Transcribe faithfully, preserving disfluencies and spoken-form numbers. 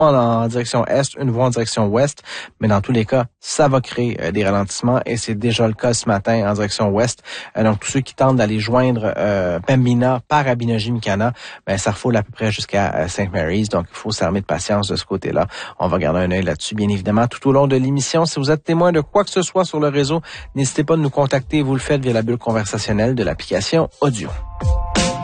en direction est, une voie en direction ouest, mais dans tous les cas, ça va créer euh, des ralentissements et c'est déjà le cas ce matin en direction ouest. Euh, donc, tous ceux qui tentent d'aller joindre euh, Pembina par Abinogi-Mikana, ben, ça refoule à peu près jusqu'à euh, Saint Mary's. Donc, il faut s'armer de patience de ce côté-là. On va garder un œil là-dessus, bien évidemment, tout au long de l'émission. Si vous êtes témoin de quoi que ce soit sur le réseau, n'hésitez pas à nous contacter. Vous le faites via la bulle conversationnelle de l'application Audio.